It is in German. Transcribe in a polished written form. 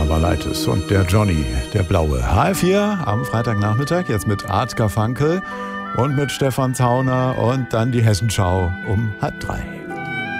Barbalaitis und der Johnny, der Blaue. H4 am Freitagnachmittag, jetzt mit Art Garfunkel und mit Stefan Zauner und dann die Hessenschau um 2:30.